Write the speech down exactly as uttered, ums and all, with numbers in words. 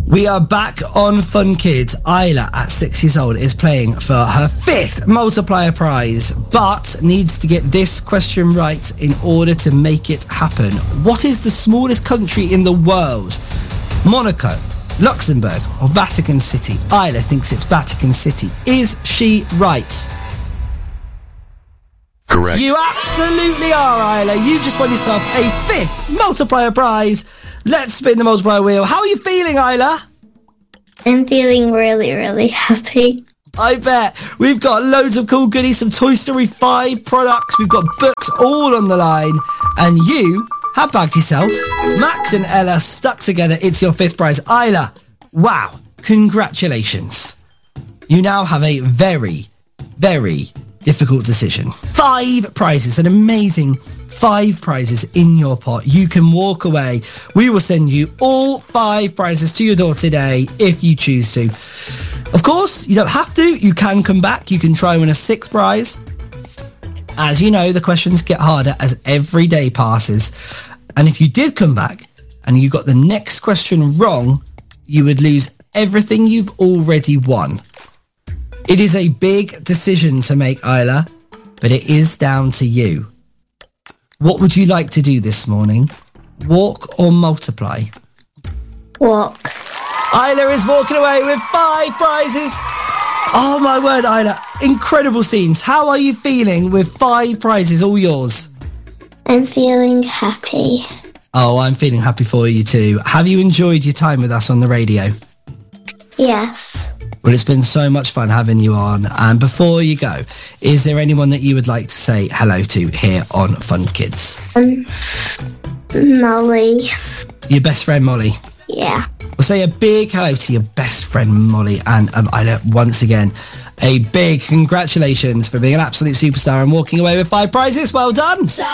We are back on Fun Kids. Isla, at six years old, is playing for her fifth multiplier prize, but needs to get this question right in order to make it happen. What is the smallest country in the world? Monaco, Luxembourg, or Vatican City? Isla thinks it's Vatican City. Is she right? Correct. You absolutely are, Isla. You just won yourself a fifth multiplier prize. Let's spin the multiplier wheel. How are you feeling, Isla? I'm feeling really, really happy. I bet. We've got loads of cool goodies, some Toy Story five products. We've got books all on the line. And you have bagged yourself. Max and Ella stuck together. It's your fifth prize. Isla, wow. Congratulations. You now have a very, very difficult decision. Five prizes. An amazing five prizes in your pot. You can walk away. We will send you all five prizes to your door today if you choose to. Of course, you don't have to. You can come back. You can try and win a sixth prize. As you know, the questions get harder as every day passes. And if you did come back and you got the next question wrong, you would lose everything you've already won. It is a big decision to make, Isla, but it is down to you. What would you like to do this morning? Walk or multiply? Walk. Isla is walking away with five prizes. Oh my word, Isla. Incredible scenes. How are you feeling with five prizes all yours? I'm feeling happy. Oh, I'm feeling happy for you too. Have you enjoyed your time with us on the radio? Yes. Well, it's been so much fun having you on. And before you go, is there anyone that you would like to say hello to here on Fun Kids? Um, Molly. Your best friend, Molly? Yeah. We'll say a big hello to your best friend, Molly. And um, Isla, once again, a big congratulations for being an absolute superstar and walking away with five prizes. Well done.